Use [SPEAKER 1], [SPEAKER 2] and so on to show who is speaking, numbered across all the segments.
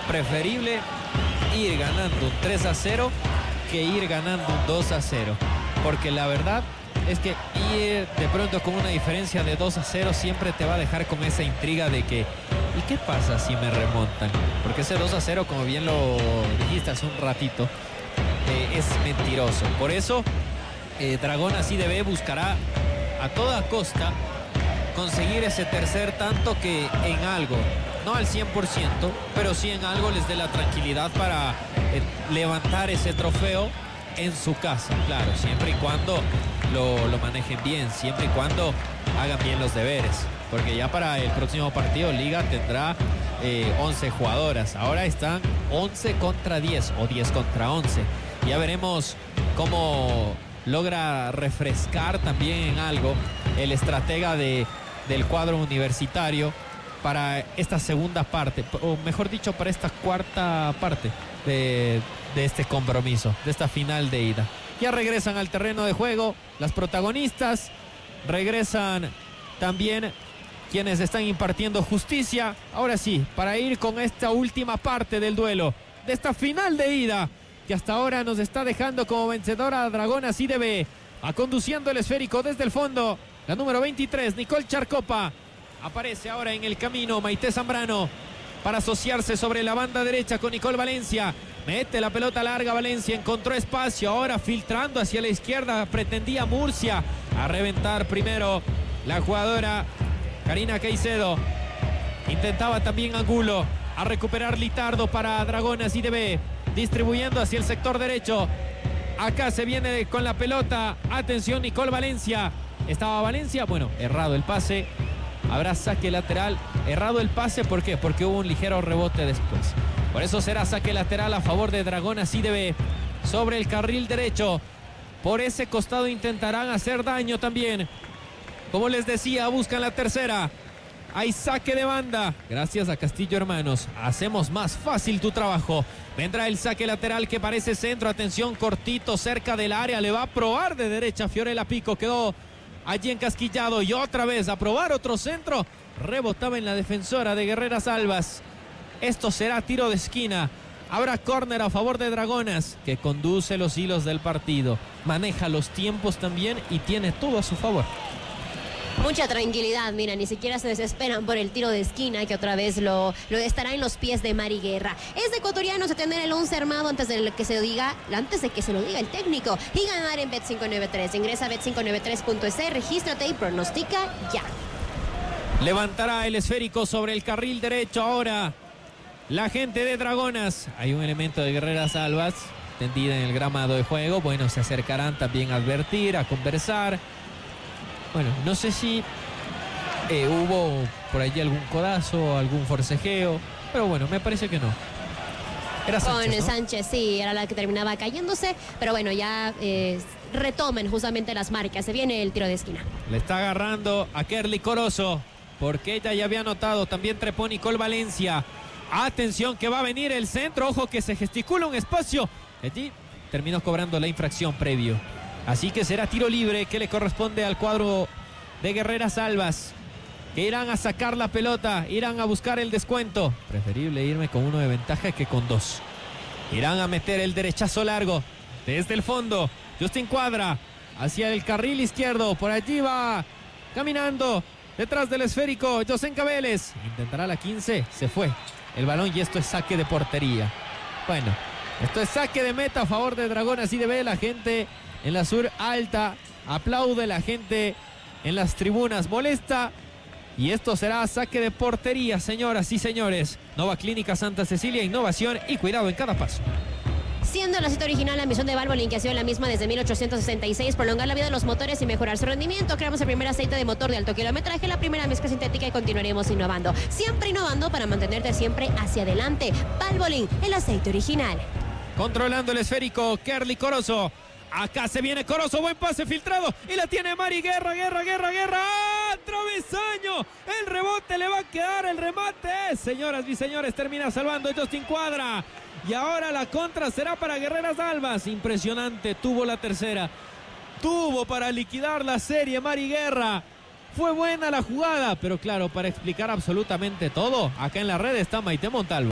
[SPEAKER 1] preferible ir ganando un 3-0 que ir ganando un 2-0. Porque la verdad es que ir de pronto con una diferencia de 2-0 siempre te va a dejar con esa intriga de que ¿y qué pasa si me remontan? Porque ese 2-0, como bien lo dijiste hace un ratito, es mentiroso. Por eso Dragón así debe buscará a toda costa conseguir ese tercer tanto que en algo, no al 100%, pero sí en algo les dé la tranquilidad para levantar ese trofeo en su casa, claro, siempre y cuando lo manejen bien, siempre y cuando hagan bien los deberes, porque ya para el próximo partido Liga tendrá 11 jugadoras, ahora están 11 contra 10 o 10 contra 11, ya veremos cómo logra refrescar también en algo el estratega del cuadro universitario para esta segunda parte, o mejor dicho, para esta cuarta parte de este compromiso, de esta final de ida. Ya regresan al terreno de juego las protagonistas, regresan también quienes están impartiendo justicia. Ahora sí, para ir con esta última parte del duelo, de esta final de ida, que hasta ahora nos está dejando como vencedora a Dragón así debe, a conduciendo el esférico desde el fondo, la número 23, Nicole Charcopa. Aparece ahora en el camino Maite Zambrano para asociarse sobre la banda derecha con Nicole Valencia. Mete la pelota larga Valencia, encontró espacio, ahora filtrando hacia la izquierda, pretendía Murcia a reventar primero la jugadora Karina Caicedo. Intentaba también Angulo a recuperar Litardo para Dragón así debe, distribuyendo hacia el sector derecho. Acá se viene con la pelota, atención Nicole Valencia. Estaba Valencia, bueno, errado el pase. Habrá saque lateral, errado el pase, ¿por qué? Porque hubo un ligero rebote después. Por eso será saque lateral a favor de Dragón así debe, sobre el carril derecho. Por ese costado intentarán hacer daño también. Como les decía, buscan la tercera. Hay saque de banda. Gracias a Castillo Hermanos, hacemos más fácil tu trabajo. Vendrá el saque lateral que parece centro. Atención, cortito, cerca del área. Le va a probar de derecha Fiorella Pico. Quedó allí encasquillado y otra vez a probar otro centro. Rebotaba en la defensora de Guerreras Albas. Esto será tiro de esquina. Habrá córner a favor de Dragonas, que conduce los hilos del partido. Maneja los tiempos también y tiene todo a su favor.
[SPEAKER 2] Mucha tranquilidad, mira, ni siquiera se desesperan por el tiro de esquina que otra vez lo estará en los pies de Mari Guerra. Es de ecuatorianos a tener el 11 armado antes de que se lo diga el técnico y ganar en Bet593. Ingresa a bet593.es, regístrate y pronostica ya.
[SPEAKER 1] Levantará el esférico sobre el carril derecho ahora la gente de Dragonas. Hay un elemento de Guerreras Albas tendida en el gramado de juego. Bueno, se acercarán también a advertir, a conversar. Bueno, no sé si hubo por allí algún codazo, algún forcejeo, pero bueno, me parece que no. Era Sánchez, ¿no?
[SPEAKER 2] Sánchez, sí, era la que terminaba cayéndose, pero bueno, ya retomen justamente las marcas. Se viene el tiro de esquina.
[SPEAKER 1] Le está agarrando a Kerly Corozo, porque ella ya había anotado. También trepó Nicole Valencia. Atención que va a venir el centro, ojo que se gesticula un espacio. Allí terminó cobrando la infracción previo. Así que será tiro libre que le corresponde al cuadro de Guerreras Albas, que irán a sacar la pelota, irán a buscar el descuento. Preferible irme con uno de ventaja que con dos. Irán a meter el derechazo largo desde el fondo. Justin Cuadra hacia el carril izquierdo. Por allí va caminando detrás del esférico Yosenka Vélez. Intentará la 15, se fue el balón y esto es saque de portería. Bueno, esto es saque de meta a favor de Dragón. Así de ver la gente en la sur alta, aplaude la gente en las tribunas, molesta. Y esto será saque de portería, señoras y señores. Nova Clínica Santa Cecilia, innovación y cuidado en cada paso.
[SPEAKER 2] Siendo el aceite original la misión de Valvoline, que ha sido la misma desde 1866, prolongar la vida de los motores y mejorar su rendimiento. Creamos el primer aceite de motor de alto kilometraje, la primera mezcla sintética y continuaremos innovando. Siempre innovando para mantenerte siempre hacia adelante. Valvoline, el aceite original.
[SPEAKER 1] Controlando el esférico, Kerly Corozo. Acá se viene Corozo, buen pase filtrado y la tiene Mari Guerra. ¡Ah! ¡Travesaño! El rebote le va a quedar, el remate. Señoras y señores, termina salvando Justin Cuadra. Y ahora la contra será para Guerreras Albas. Impresionante, tuvo la tercera. Tuvo para liquidar la serie Mari Guerra. Fue buena la jugada, pero claro, para explicar absolutamente todo, acá en la red está Maite Montalvo.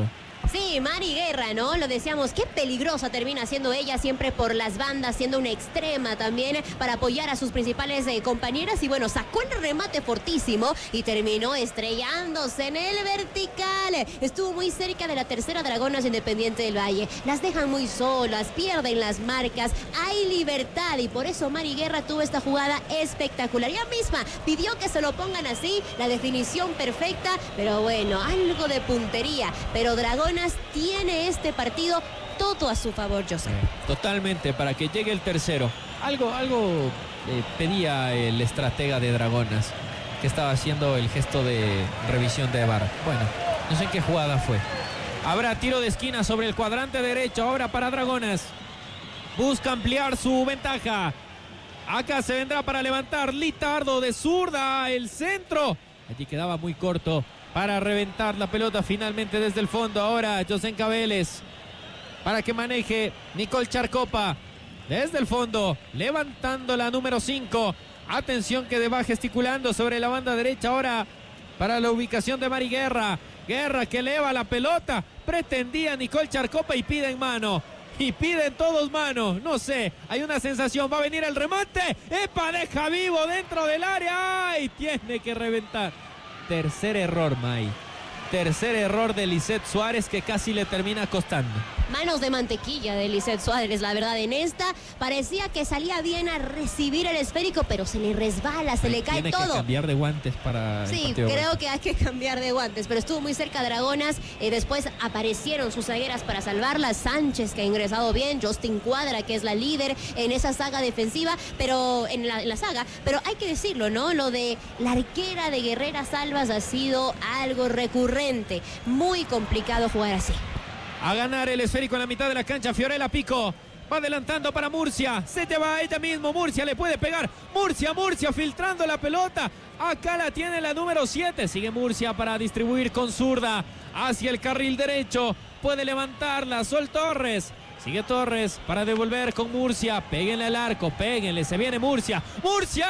[SPEAKER 2] Sí, Mari Guerra, ¿no? Lo decíamos, qué peligrosa termina siendo ella siempre por las bandas, siendo una extrema también para apoyar a sus principales compañeras. Y bueno, sacó el remate fortísimo y terminó estrellándose en el vertical. Estuvo muy cerca de la tercera Dragonas Independiente del Valle. Las dejan muy solas, pierden las marcas, hay libertad y por eso Mari Guerra tuvo esta jugada espectacular. Ella misma pidió que se lo pongan así, la definición perfecta, pero bueno, algo de puntería. Pero Dragonas tiene este partido todo a su favor, José.
[SPEAKER 1] Totalmente, para que llegue el tercero. Algo pedía el estratega de Dragonas, que estaba haciendo el gesto de revisión de VAR. Bueno, no sé en qué jugada fue. Habrá tiro de esquina sobre el cuadrante derecho ahora para Dragonas. Busca ampliar su ventaja. Acá se vendrá para levantar Litardo de zurda, el centro. Allí quedaba muy corto para reventar la pelota finalmente desde el fondo. Ahora Josenka Vélez para que maneje Nicole Charcopa desde el fondo, levantando la número 5. Atención que va gesticulando sobre la banda derecha ahora para la ubicación de Mari Guerra. Guerra que eleva la pelota, pretendía Nicole Charcopa y pide en mano. Y piden todos mano, no sé, hay una sensación, va a venir el remate. ¡Epa! Deja vivo dentro del área. ¡Ay! Tiene que reventar. Tercer error, May. Tercer error de Lisette Suárez que casi le termina costando.
[SPEAKER 2] Manos de mantequilla de Lisette Suárez, la verdad. En esta parecía que salía bien a recibir el esférico, pero se le resbala, se le cae todo.
[SPEAKER 1] Tiene que cambiar de guantes para
[SPEAKER 2] sí,
[SPEAKER 1] el partido.
[SPEAKER 2] Creo que hay que cambiar de guantes, pero estuvo muy cerca Dragonas. Después aparecieron sus zagueras para salvarla. Sánchez, que ha ingresado bien. Justin Cuadra, que es la líder en esa saga defensiva, pero en la saga. Pero hay que decirlo, ¿no? Lo de la arquera de Guerrera Salvas ha sido algo recurrente. Muy complicado jugar así.
[SPEAKER 1] A ganar el esférico en la mitad de la cancha, Fiorella Pico. Va adelantando para Murcia. Se te va ella mismo. Murcia le puede pegar. Murcia filtrando la pelota. Acá la tiene la número 7. Sigue Murcia para distribuir con zurda hacia el carril derecho. Puede levantarla. Sol Torres. Sigue Torres para devolver con Murcia. Péguenle al arco. Péguenle. Se viene Murcia. ¡Murcia!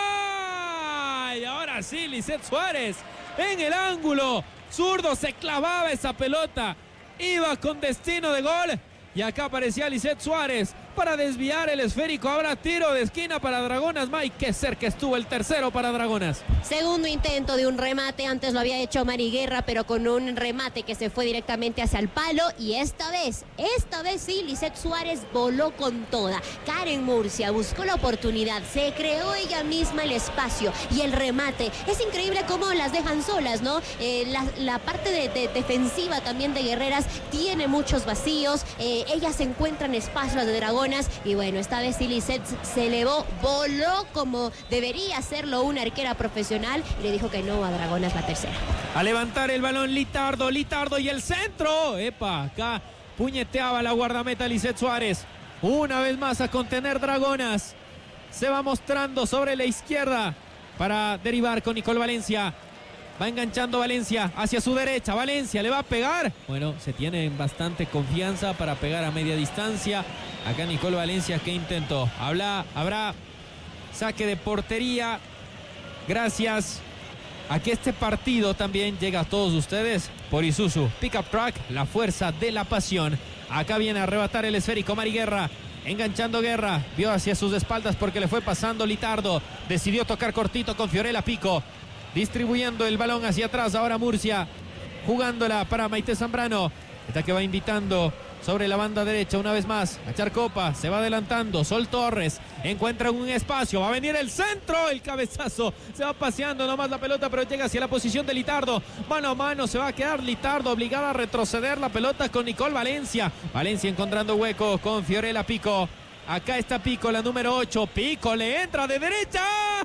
[SPEAKER 1] Y ahora sí, Lisette Suárez en el ángulo. Zurdo se clavaba esa pelota. Iba con destino de gol. Y acá aparecía Lisette Suárez para desviar el esférico. Ahora tiro de esquina para Dragonas. May, qué cerca estuvo el tercero para Dragonas.
[SPEAKER 2] Segundo intento de un remate. Antes lo había hecho Mari Guerra, pero con un remate que se fue directamente hacia el palo. Y esta vez sí, Lisette Suárez voló con toda. Karen Murcia buscó la oportunidad. Se creó ella misma el espacio y el remate. Es increíble cómo las dejan solas, ¿no? La parte de defensiva también de Guerreras tiene muchos vacíos. Ellas se encuentran espacios de Dragonas. Y bueno, esta vez sí Lisette se elevó, voló como debería hacerlo una arquera profesional y le dijo que no a Dragonas la tercera.
[SPEAKER 1] A levantar el balón Litardo y el centro. Epa, acá puñeteaba la guardameta Lisette Suárez. Una vez más a contener Dragonas. Se va mostrando sobre la izquierda para derivar con Nicole Valencia. Va enganchando Valencia hacia su derecha. Valencia le va a pegar. Bueno, se tiene bastante confianza para pegar a media distancia. Acá Nicole Valencia, ¿qué intentó? Habrá saque de portería. Gracias a que este partido también llega a todos ustedes por Isuzu Pickup Truck, la fuerza de la pasión. Acá viene a arrebatar el esférico Mari Guerra. Enganchando Guerra. Vio hacia sus espaldas porque le fue pasando Litardo. Decidió tocar cortito con Fiorella Pico. Distribuyendo el balón hacia atrás ahora Murcia, jugándola para Maite Zambrano. Esta que va invitando sobre la banda derecha una vez más a Charcopa. Se va adelantando Sol Torres, encuentra un espacio, va a venir el centro, el cabezazo, se va paseando nomás la pelota, pero llega hacia la posición de Litardo. Mano a mano se va a quedar Litardo, obligada a retroceder la pelota con Nicole Valencia. Valencia encontrando hueco con Fiorella Pico. Acá está Pico, la número 8. Pico le entra de derecha.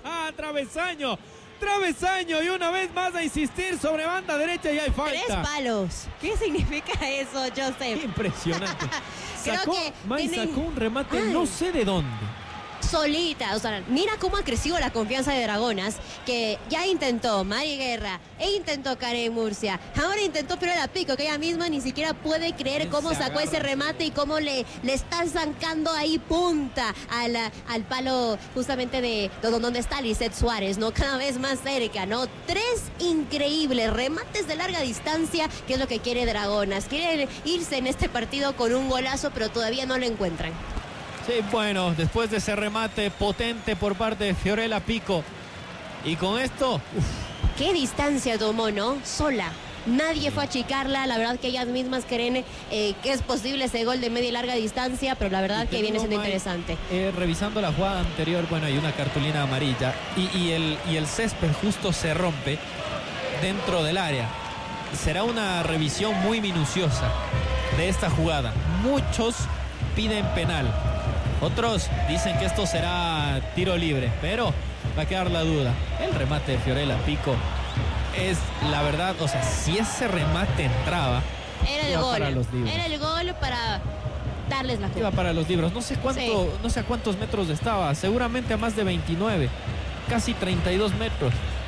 [SPEAKER 1] Travesaño y una vez más a insistir sobre banda derecha y hay falta.
[SPEAKER 2] 3 palos. ¿Qué significa eso, Joseph?
[SPEAKER 1] Impresionante.
[SPEAKER 2] Creo que
[SPEAKER 1] May sacó un remate no sé de dónde.
[SPEAKER 2] solita. O sea, mira cómo ha crecido la confianza de Dragonas, que ya intentó Mari Guerra, intentó Karen Murcia, ahora intentó Fiorella Pico, que ella misma ni siquiera puede creer cómo sacó ese remate y cómo le está zancando ahí punta al palo justamente de donde está Lizeth Suárez, ¿no? Cada vez más cerca, ¿no? 3 increíbles remates de larga distancia, que es lo que quiere Dragonas. Quieren irse en este partido con un golazo, pero todavía no lo encuentran.
[SPEAKER 1] Sí, bueno, después de ese remate potente por parte de Fiorella Pico, y con esto...
[SPEAKER 2] ¿Qué distancia tomó, no? Sola. Nadie fue a achicarla, la verdad que ellas mismas creen que es posible ese gol de media y larga distancia, pero la verdad que viene siendo interesante.
[SPEAKER 1] Revisando la jugada anterior, bueno, hay una cartulina amarilla y el césped justo se rompe dentro del área. Será una revisión muy minuciosa de esta jugada. Muchos piden penal, otros dicen que esto será tiro libre, pero va a quedar la duda. El remate de Fiorella Pico es la verdad, o sea, si ese remate entraba,
[SPEAKER 2] era el gol. Era el gol para darles la culpa.
[SPEAKER 1] Iba para los libros. No sé a cuántos metros estaba, seguramente a más de 29, casi 32 metros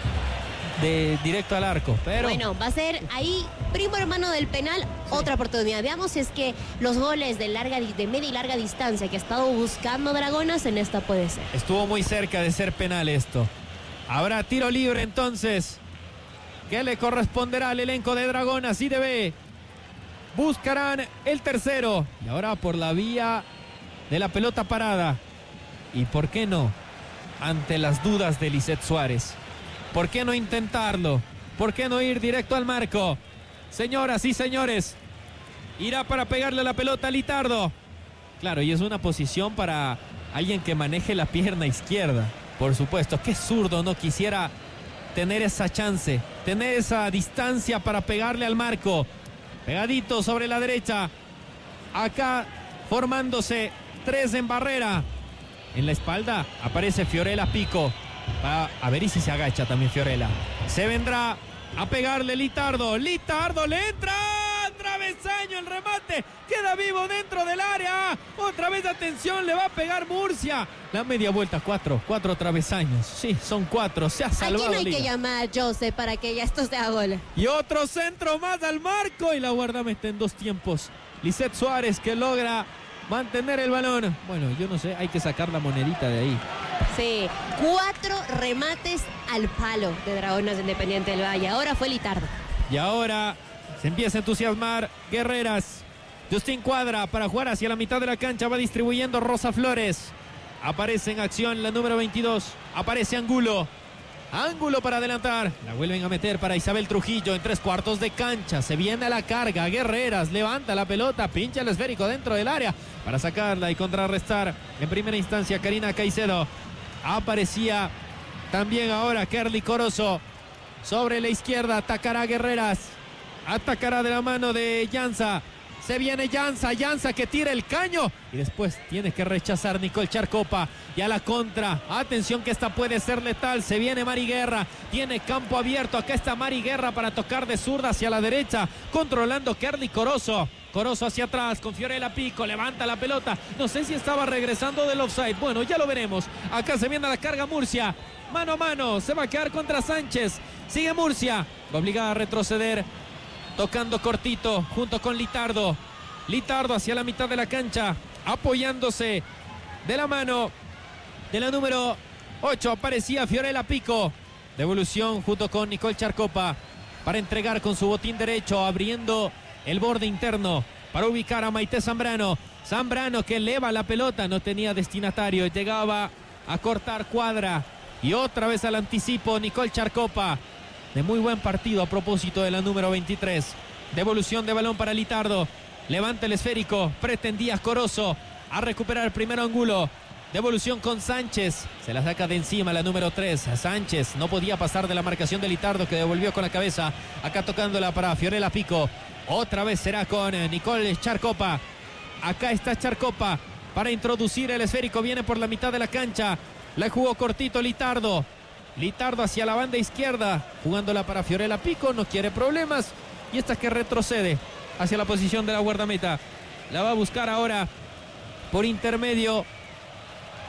[SPEAKER 1] de directo al arco, pero
[SPEAKER 2] bueno, va a ser ahí primo hermano del penal, sí. Otra oportunidad. Veamos si es que los goles de media y larga distancia que ha estado buscando Dragonas en esta puede ser.
[SPEAKER 1] Estuvo muy cerca de ser penal esto. Habrá tiro libre entonces, que le corresponderá al elenco de Dragonas. IDB buscarán el tercero y ahora por la vía de la pelota parada. Y por qué no, ante las dudas de Lizeth Suárez, ¿por qué no intentarlo? ¿Por qué no ir directo al marco? Señoras y señores, irá para pegarle la pelota a Litardo. Claro, y es una posición para alguien que maneje la pierna izquierda. Por supuesto, qué zurdo no quisiera tener esa chance, tener esa distancia para pegarle al marco. Pegadito sobre la derecha. Acá formándose 3 en barrera. En la espalda aparece Fiorella Pico. A ver y si se agacha también Fiorella. Se vendrá a pegarle Litardo. Litardo le entra. Travesaño el remate. Queda vivo dentro del área. Otra vez atención. Le va a pegar Murcia. La media vuelta. 4 travesaños. Sí, son 4. Se ha salvado.
[SPEAKER 2] Aquí no hay que llamar a Jose para que ya esto sea gol.
[SPEAKER 1] Y otro centro más al marco. Y la guardameta en 2 tiempos. Lizeth Suárez que logra mantener el balón. Bueno, yo no sé. Hay que sacar la monedita de ahí.
[SPEAKER 2] Sí, 4 remates al palo de Dragonas de Independiente del Valle. Ahora fue Litardo.
[SPEAKER 1] Y ahora se empieza a entusiasmar Guerreras. Justin Cuadra para jugar hacia la mitad de la cancha. Va distribuyendo Rosa Flores. Aparece en acción la número 22. Aparece Angulo. Ángulo para adelantar. La vuelven a meter para Isabel Trujillo en 3/4 de cancha. Se viene a la carga. Guerreras levanta la pelota. Pincha el esférico dentro del área para sacarla y contrarrestar. En primera instancia Karina Caicedo. Aparecía también ahora Kerly Corozo. Sobre la izquierda atacará Guerreras. Atacará de la mano de Llanza. Se viene Llanza que tira el caño. Y después tiene que rechazar Nicole Charcopa. Y a la contra. Atención que esta puede ser letal. Se viene Mari Guerra. Tiene campo abierto. Acá está Mari Guerra para tocar de zurda hacia la derecha. Controlando Kerly Corozo. Corozo hacia atrás con Fiorella Pico. Levanta la pelota. No sé si estaba regresando del offside. Bueno, ya lo veremos. Acá se viene a la carga Murcia. Mano a mano. Se va a quedar contra Sánchez. Sigue Murcia. Obligada a retroceder. Tocando cortito junto con Litardo. Litardo hacia la mitad de la cancha. Apoyándose de la mano de la número 8. Aparecía Fiorella Pico. Devolución junto con Nicole Charcopa. Para entregar con su botín derecho. Abriendo el borde interno. Para ubicar a Maite Zambrano. Zambrano que eleva la pelota. No tenía destinatario. Llegaba a cortar Cuadra. Y otra vez al anticipo Nicole Charcopa. De muy buen partido a propósito de la número 23. Devolución de balón para Litardo. Levanta el esférico. Pretendía Corozo a recuperar primero Angulo. Devolución con Sánchez. Se la saca de encima la número 3. Sánchez no podía pasar de la marcación de Litardo, que devolvió con la cabeza. Acá tocándola para Fiorella Pico. Otra vez será con Nicole Charcopa. Acá está Charcopa para introducir el esférico. Viene por la mitad de la cancha. La jugó cortito Litardo. Litardo hacia la banda izquierda, jugándola para Fiorella Pico, no quiere problemas. Y esta que retrocede hacia la posición de la guardameta. La va a buscar ahora por intermedio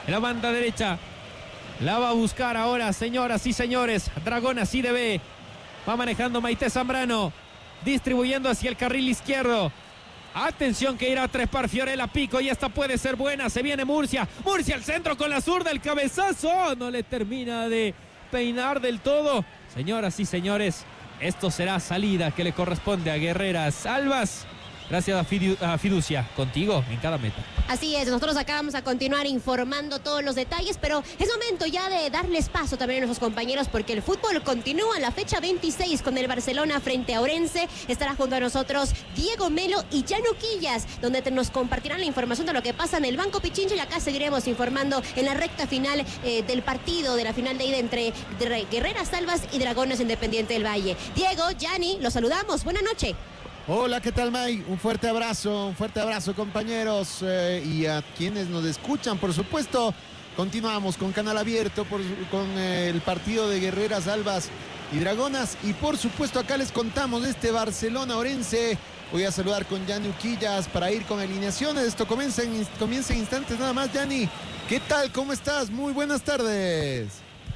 [SPEAKER 1] en la banda derecha. La va a buscar ahora, señoras y señores. Dragonas IDB. Va manejando Maite Zambrano. Distribuyendo hacia el carril izquierdo. Atención que irá a trepar Fiorella Pico y esta puede ser buena. Se viene Murcia. Murcia al centro con la zurda. El cabezazo. No le termina de peinar del todo. Señoras y señores, esto será salida que le corresponde a Guerreras Albas. Gracias a Fiducia, contigo en cada meta.
[SPEAKER 2] Así es, nosotros acá vamos a continuar informando todos los detalles, pero es momento ya de darles paso también a nuestros compañeros porque el fútbol continúa en la fecha 26 con el Barcelona frente a Orense. Estará junto a nosotros Diego Melo y Yanu Quillas, donde nos compartirán la información de lo que pasa en el Banco Pichincha y acá seguiremos informando en la recta final del partido, de la final de ida entre Guerreras Albas y Dragones Independiente del Valle. Diego, Yani, los saludamos, buena noche.
[SPEAKER 3] Hola, ¿qué tal, May? Un fuerte abrazo, compañeros, y a quienes nos escuchan, por supuesto. Continuamos con Canal Abierto, con el partido de Guerreras Albas y Dragonas. Y por supuesto, acá les contamos de este Barcelona-Orense. Voy a saludar con Yanu Quillas para ir con alineaciones. Esto comienza en instantes nada más. Yani, ¿qué tal? ¿Cómo estás? Muy buenas tardes.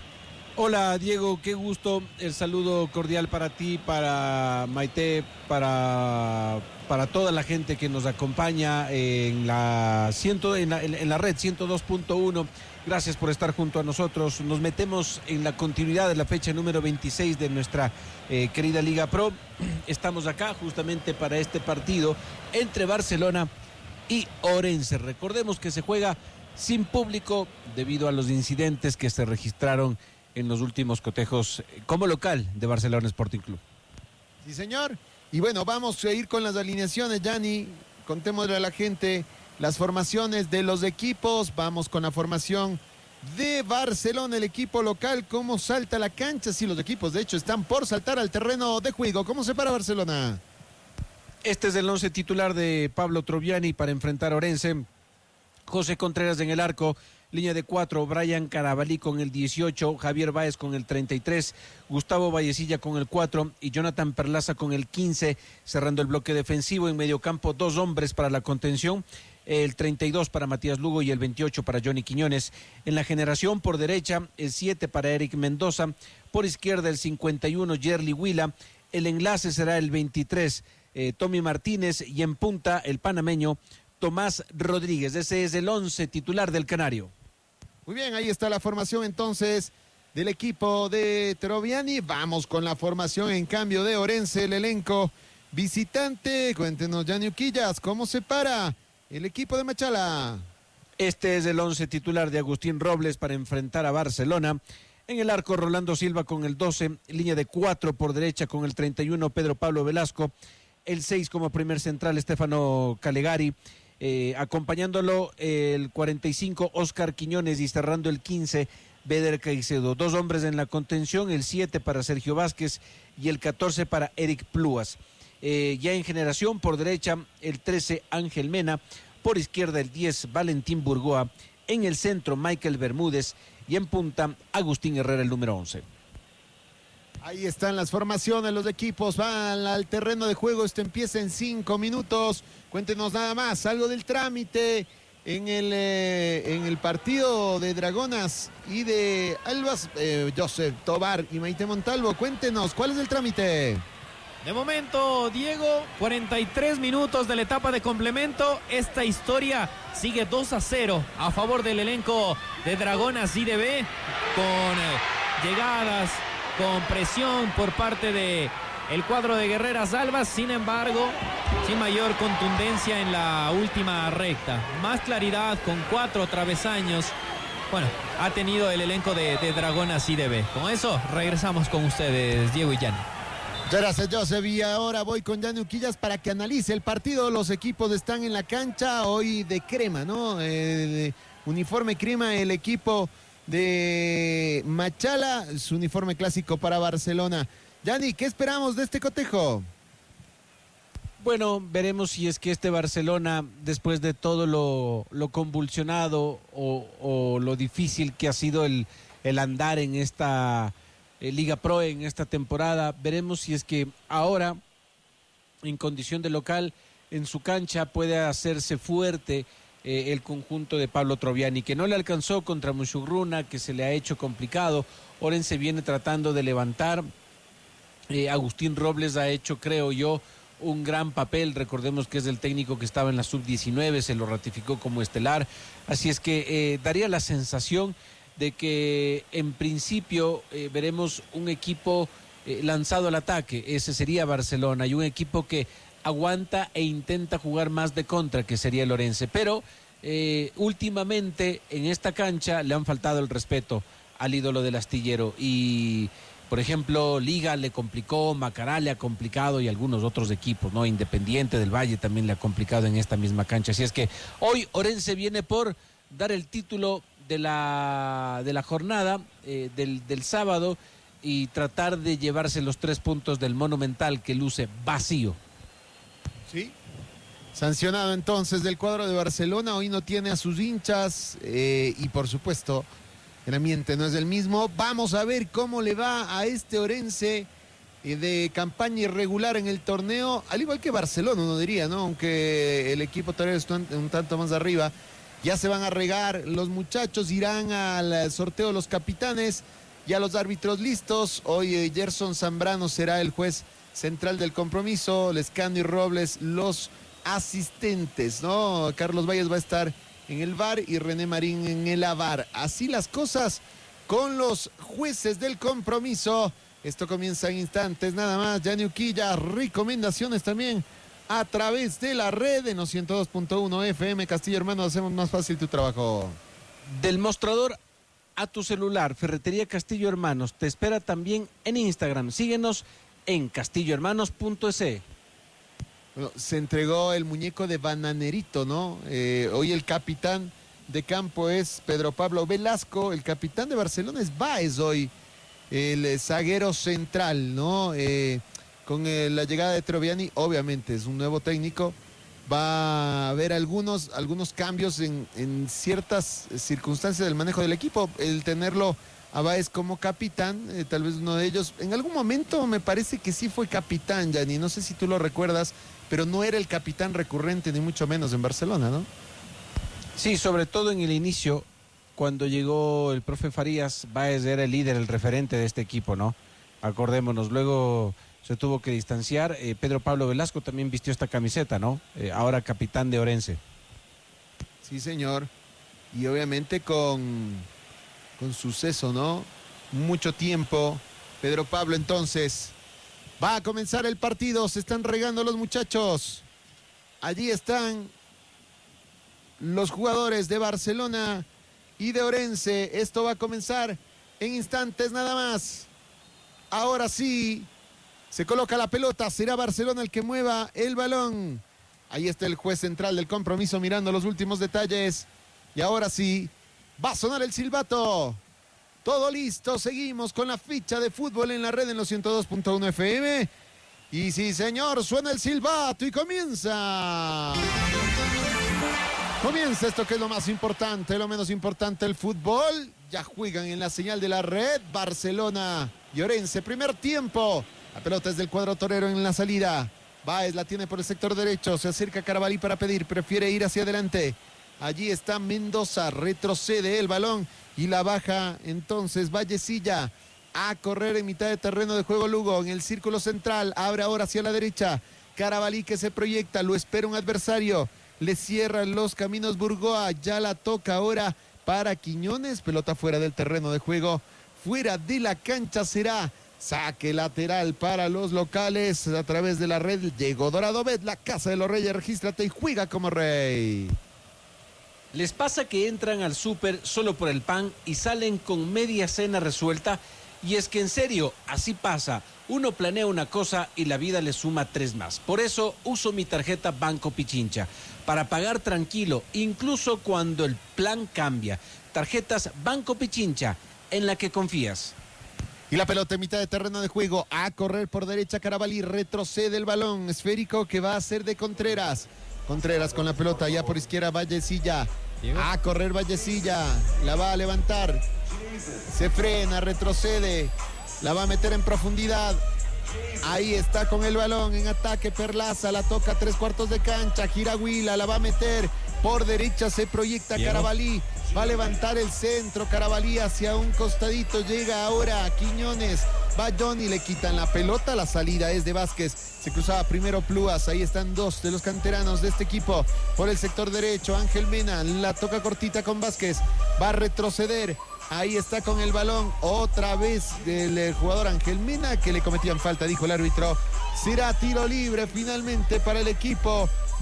[SPEAKER 4] Hola Diego, qué gusto, el saludo cordial para ti, para Maite, para toda la gente que nos acompaña en la red 102.1. Gracias por estar junto a nosotros. Nos metemos en la continuidad de la fecha número 26 de nuestra querida Liga Pro. Estamos acá justamente para este partido entre Barcelona y Orense. Recordemos que se juega sin público debido a los incidentes que se registraron en los últimos cotejos como local de Barcelona Sporting Club.
[SPEAKER 3] Sí, señor. Y bueno, vamos a ir con las alineaciones, Yani. Contémosle a la gente las formaciones de los equipos. Vamos con la formación de Barcelona, el equipo local. ¿Cómo salta la cancha? Sí, los equipos, de hecho, están por saltar al terreno de juego. ¿Cómo se para Barcelona?
[SPEAKER 4] Este es el 11 titular de Pablo Troviani para enfrentar a Orense. José Contreras en el arco. Línea de 4, Brian Carabalí con el 18, Javier Báez con el 33, Gustavo Vallecilla con el 4 y Jonathan Perlaza con el 15, cerrando el bloque defensivo. En medio campo, 2 hombres para la contención, el 32 para Matías Lugo y el 28 para Johnny Quiñones. En la generación, por derecha, el 7 para Eric Mendoza, por izquierda el 51, Yerly Huila, el enlace será el 23, Tommy Martínez, y en punta, el panameño Tomás Rodríguez. Ese es el 11 titular del Canario.
[SPEAKER 3] Muy bien, ahí está la formación entonces del equipo de Troviani. Vamos con la formación en cambio de Orense, el elenco visitante. Cuéntenos, Yanu Quillas, ¿cómo se para el equipo de Machala?
[SPEAKER 4] Este es el 11 titular de Agustín Robles para enfrentar a Barcelona. En el arco, Rolando Silva con el 12, línea de 4 por derecha con el 31, Pedro Pablo Velasco, el 6 como primer central, Estefano Calegari. Acompañándolo el 45, Oscar Quiñones, y cerrando el 15, Beder Caicedo. 2 hombres en la contención, el 7 para Sergio Vázquez y el 14 para Eric Plúas. Ya en generación, por derecha, el 13, Ángel Mena, por izquierda el 10, Valentín Burgoa, en el centro, Michael Bermúdez, y en punta, Agustín Herrera, el número 11.
[SPEAKER 3] Ahí están las formaciones, los equipos van al terreno de juego. Esto empieza en 5 minutos. Cuéntenos nada más, algo del trámite en el partido de Dragonas y de Albas. Joseph Tobar y Maite Montalvo, cuéntenos, ¿cuál es el trámite?
[SPEAKER 1] De momento, Diego, 43 minutos de la etapa de complemento. Esta historia sigue 2-0 a favor del elenco de Dragonas IDB, con llegadas, con presión por parte de el cuadro de Guerreras Albas, sin embargo, sin mayor contundencia en la última recta. Más claridad con 4 travesaños. Bueno, ha tenido el elenco de Dragonas IDB. Con eso, regresamos con ustedes, Diego y Jan.
[SPEAKER 3] Muchas gracias, Joseph. Y ahora voy con Yanu Quillas para que analice el partido. Los equipos están en la cancha hoy de crema, ¿no? De uniforme crema, el equipo de Machala, su uniforme clásico para Barcelona. Yani, ¿qué esperamos de este cotejo?
[SPEAKER 4] Bueno, veremos si es que este Barcelona, después de todo lo convulsionado o lo difícil que ha sido el andar en esta Liga Pro en esta temporada, veremos si es que ahora, en condición de local, en su cancha puede hacerse fuerte el conjunto de Pablo Troviani, que no le alcanzó contra Musugruna, que se le ha hecho complicado. Orense viene tratando de levantar. Agustín Robles ha hecho, creo yo, un gran papel. Recordemos que es el técnico que estaba en la sub-19, se lo ratificó como estelar. Así es que daría la sensación de que en principio veremos un equipo lanzado al ataque. Ese sería Barcelona, y un equipo que aguanta e intenta jugar más de contra, que sería el Orense. Pero últimamente en esta cancha le han faltado el respeto al ídolo del astillero, y por ejemplo Liga le complicó, Macará le ha complicado, y algunos otros equipos, ¿no? Independiente del Valle también le ha complicado en esta misma cancha. Así es que hoy Orense viene por dar el título de la jornada del sábado, y tratar de llevarse los 3 puntos del Monumental, que luce vacío.
[SPEAKER 3] Sí. Sancionado entonces del cuadro de Barcelona. Hoy no tiene a sus hinchas y por supuesto el ambiente no es el mismo. Vamos a ver cómo le va a este Orense de campaña irregular en el torneo, al igual que Barcelona, uno diría, ¿no? Aunque el equipo torero está un tanto más arriba. Ya se van a regar los muchachos, irán al sorteo de los capitanes, ya los árbitros listos. Hoy Gerson Zambrano será el juez central del compromiso, Lescano y Robles los asistentes, ¿no? Carlos Valles va a estar en el VAR y René Marín en el AVAR. Así las cosas con los jueces del compromiso. Esto comienza en instantes, nada más. Gianni Uquilla, recomendaciones también a través de la red en los 102.1 FM. Castillo Hermanos, hacemos más fácil tu trabajo.
[SPEAKER 4] Del mostrador a tu celular, Ferretería Castillo Hermanos te espera también en Instagram. Síguenos en castillohermanos.es.
[SPEAKER 3] Bueno, se entregó el muñeco de Bananerito, ¿no? Hoy el capitán de campo es Pedro Pablo Velasco. El capitán de Barcelona es Báez hoy, el zaguero central, ¿no? Con la llegada de Troviani, obviamente es un nuevo técnico. Va a haber algunos cambios en ciertas circunstancias del manejo del equipo. El tenerlo a Báez como capitán, tal vez uno de ellos. En algún momento me parece que sí fue capitán, Gianni. No sé si tú lo recuerdas, pero no era el capitán recurrente, ni mucho menos en Barcelona, ¿no?
[SPEAKER 4] Sí, sobre todo en el inicio, cuando llegó el profe Farías, Báez era el líder, el referente de este equipo, ¿no? Acordémonos, luego se tuvo que distanciar. Pedro Pablo Velasco también vistió esta camiseta, ¿no? Ahora capitán de Orense.
[SPEAKER 3] Sí, señor. Y obviamente con suceso, ¿no? Mucho tiempo. Pedro Pablo entonces va a comenzar el partido. Se están regando los muchachos. Allí están los jugadores de Barcelona y de Orense. Esto va a comenzar en instantes nada más. Ahora sí, se coloca la pelota. Será Barcelona el que mueva el balón. Ahí está el juez central del compromiso mirando los últimos detalles. Y ahora sí, va a sonar el silbato. Todo listo, seguimos con la ficha de fútbol en la red en los 102.1 FM. Y sí, señor, suena el silbato y comienza. Comienza esto que es lo más importante, lo menos importante, el fútbol. Ya juegan en la señal de la red Barcelona y Orense. Primer tiempo. La pelota es del cuadro torero en la salida. Báez la tiene por el sector derecho. Se acerca Carabalí para pedir. Prefiere ir hacia adelante. Allí está Mendoza. Retrocede el balón y la baja entonces Vallecilla. A correr en mitad de terreno de juego Lugo. En el círculo central. Abre ahora hacia la derecha. Carabalí que se proyecta. Lo espera un adversario. Le cierran los caminos Burgoa. Ya la toca ahora para Quiñones. Pelota fuera del terreno de juego. Fuera de la cancha será. Saque lateral para los locales a través de la red. Llegó Dorado Bet, la casa de los reyes. Regístrate y juega como rey.
[SPEAKER 4] ¿Les pasa que entran al súper solo por el pan y salen con media cena resuelta? Y es que en serio, así pasa. Uno planea una cosa y la vida le suma 3 más. Por eso uso mi tarjeta Banco Pichincha para pagar tranquilo, incluso cuando el plan cambia. Tarjetas Banco Pichincha, en la que confías.
[SPEAKER 3] Y la pelota en mitad de terreno de juego. A correr por derecha Carabalí. Retrocede el balón esférico que va a ser de Contreras. Contreras con la pelota ya por izquierda. Vallecilla. A correr Vallecilla. La va a levantar. Se frena, retrocede. La va a meter en profundidad. Ahí está con el balón en ataque Perlaza. La toca a 3/4 de cancha. Gira Huila. La va a meter Por derecha se proyecta
[SPEAKER 1] Diego.
[SPEAKER 3] Carabalí. Va a levantar el centro. Carabalí hacia un costadito. Llega ahora Quiñones. Va Johnny, le quitan la pelota. La salida es de Vázquez. Se cruzaba primero Plúas. Ahí están dos de los canteranos de este equipo. Por el sector derecho, Ángel Mena. La toca cortita con Vázquez. Va a retroceder. Ahí está con el balón. Otra vez el jugador Ángel Mena, que le cometían falta, dijo el árbitro. Será tiro libre finalmente para el equipo